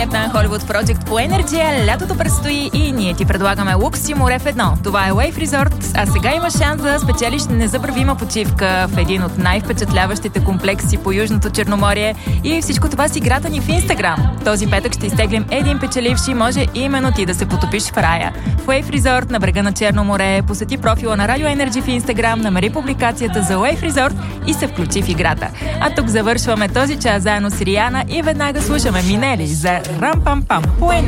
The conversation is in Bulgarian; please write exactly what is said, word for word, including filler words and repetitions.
Captain Hollywood Project по Energy. Лятото предстои и ние ти предлагаме лукс и море в едно. Това е Wave Resort, а сега има шанс да спечелиш незабравима почивка в един от най-впечатляващите комплекси по Южното Черноморие и всичко това с играта ни в Instagram. Този петък ще изтеглим един печеливши, може именно ти да се потопиш в рая. В Wave Resort на брега на Черно море, посети профила на Radio Energy в Instagram, намери публикацията за Wave Resort и се включи в играта. А тук завършваме този час заедно с Риана и веднага слушаме Минели за Рам-пам-пам.